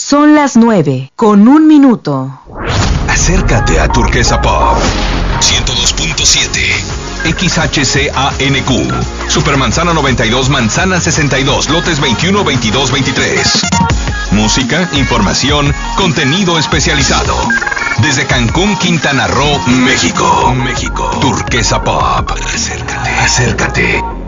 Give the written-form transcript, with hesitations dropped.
Son las 9:01. Acércate a Turquesa Pop 102.7 XHCANQ Supermanzana 92, Manzana 62, lotes 21, 22, 23. Música, información, contenido especializado. Desde Cancún, Quintana Roo, México. Turquesa Pop. Acércate.